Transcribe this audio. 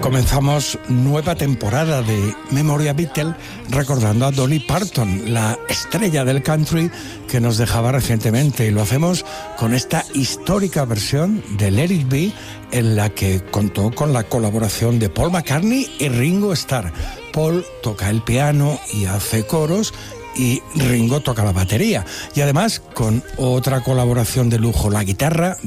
comenzamos nueva temporada de Memoria Beatle recordando a Dolly Parton, la estrella del country que nos dejaba recientemente, y lo hacemos con esta histórica versión de Let It Be, en la que contó con la colaboración de Paul McCartney y Ringo Starr. Paul toca el piano y hace coros, y Ringo toca la batería, y además con otra colaboración de lujo, la guitarra